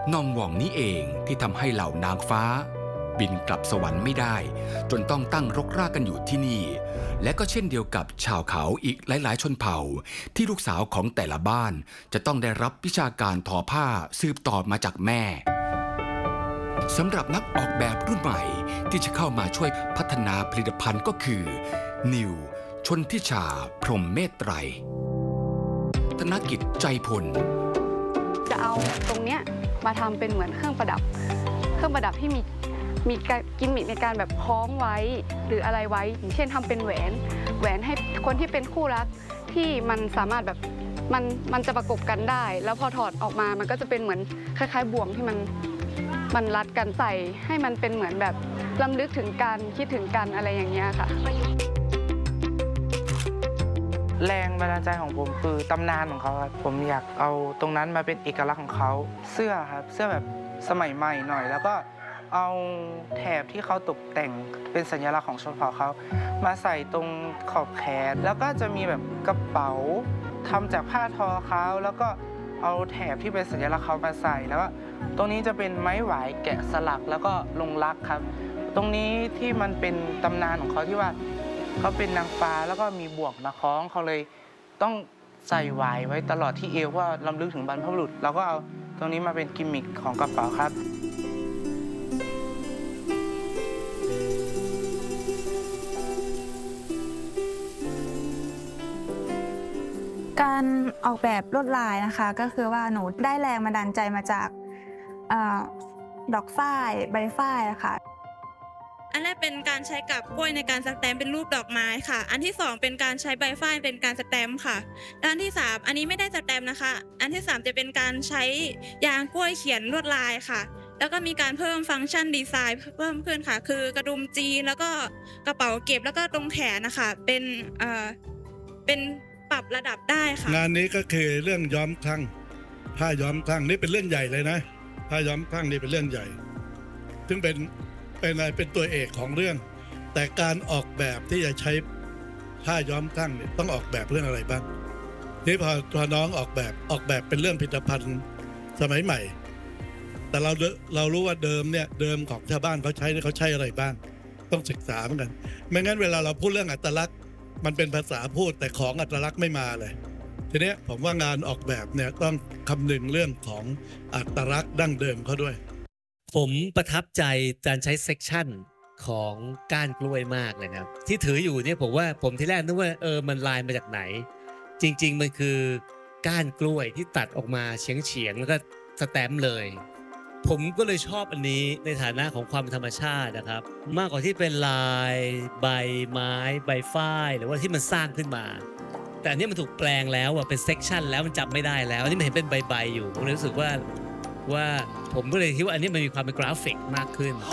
นองหว่องนี้เองที่ทำให้เหล่านางฟ้าบินกลับสวรรค์ไม่ได้จนต้องตั้งรกรากกันอยู่ที่นี่และก็เช่นเดียวกับชาวเขาอีกหลายๆชนเผ่าที่ลูกสาวของแต่ละบ้านจะต้องได้รับวิชาการทอผ้าสืบต่อมาจากแม่สำหรับนักออกแบบรุ่นใหม่ที่จะเข้ามาช่วยพัฒนาผลิตภัณฑ์ก็คือนิวชนทิชาพรหมเมตไตรธนกิจใจพลจะเอาตรงเนี้ยมาทำเป็นเหมือนเครื่องประดับที่มีกิมมิคในการแบบคล้องไว้หรืออะไรไว้อย่างเช่นทำเป็นแหวนให้คนที่เป็นคู่รักที่มันสามารถแบบมันจะประกบกันได้แล้วพอถอดออกมามันก็จะเป็นเหมือนคล้ายๆบ่วงที่มันรัดกันใส่ให้มันเป็นเหมือนแบบรำลึกถึงกันคิดถึงกันอะไรอย่างเงี้ยค่ะแรงบันดาลใจของผมคือตำนานของเขาครับผมอยากเอาตรงนั้นมาเป็นเอกลักษณ์ของเขาเสื้อครับเสื้อแบบสมัยใหม่หน่อยแล้วก็เอาแถบที่เขาตกแต่งเป็นสัญลักษณ์ของชนเผ่าเขามาใส่ตรงขอบแขนแล้วก็จะมีแบบกระเป๋าทำจากผ้าทอเขาแล้วก็เอาแถบที่เป็นสัญลักษณ์เขามาใส่แล้วก็ตรงนี้จะเป็นไม้หวายแกะสลักแล้วก็ลงรักครับตรงนี้ที่มันเป็นตำนานของเขาที่ว่าเขาเป็นนางฟ้าแล้วก็มีบ่วงมาคล้องเขาเลยต้องใส่หวายไว้ตลอดที่เอวเพื่อรำลึกถึงบรรพบุรุษเราก็เอาตรงนี้มาเป็นกิมมิคของกระเป๋าครับการออกแบบลวดลายนะคะก็คือว่าหนูได้แรงบันดาลใจมาจากดอกฝ้ายใบฝ้ายค่ะอันแรกเป็นการใช้กับกล้วยในการสแตมป์เป็นรูปดอกไม้ค่ะอันที่2เป็นการใช้ใบฝ้ายเป็นการสแตมป์ค่ะด้านที่3อันนี้ไม่ได้สแตมป์นะคะอันที่3จะเป็นการใช้ยางกล้วยเขียนลวดลายค่ะแล้วก็มีการเพิ่มฟังก์ชันดีไซน์เพิ่มขึ้นค่ะคือกระดุมจีนแล้วก็กระเป๋าเก็บแล้วก็ตรงแขนนะคะเป็นปรับระดับได้ค่ะงานนี้ก็คือเรื่องย้อมคลั่งผ้าย้อมคลั่งนี่เป็นเรื่องใหญ่เลยนะผ้าย้อมคลั่งนี่เป็นเรื่องใหญ่ซึ่งเป็นตัวเอกของเรื่องแต่การออกแบบที่จะใช้ผ้าย้อมคลั่งเนี่ยต้องออกแบบเรื่องอะไรบ้างนี่พอน้องออกแบบเป็นเรื่องผลิตภัณฑ์สมัยใหม่แต่เรารู้ว่าเดิมของชาวบ้านเขาใช้อะไรบ้างต้องศึกษาเหมือนกันไม่งั้นเวลาเราพูดเรื่องอัตลักษณ์มันเป็นภาษาพูดแต่ของอัตลักษณ์ไม่มาเลยทีนี้ผมว่างานออกแบบเนี่ยต้องคำนึงเรื่องของอัตลักษณ์ดั้งเดิมเขาด้วยผมประทับใจการใช้เซกชันของก้านกล้วยมากเลยนะครับที่ถืออยู่เนี่ยผมที่แรกนึกว่ามันลายมาจากไหนจริงๆมันคือก้านกล้วยที่ตัดออกมาเฉียงแล้วก็สแตมป์เลยผมก็เลยชอบอันนี้ในฐานะของความเป็นธรรมชาตินะครับมากกว่าที่เป็นลายใบไม้ใบฝ้ายหรือว่าที่มันสร้างขึ้นมาแต่อันนี้มันถูกแปลงแล้วเป็นเซกชันแล้วมันจำไม่ได้แล้วอันนี้มันเห็นเป็นใบๆอยู่ผมเลยรู้สึกว่าผมก็เลยคิดว่าอันนี้มันมีความเป็นกราฟิกมากขึ้น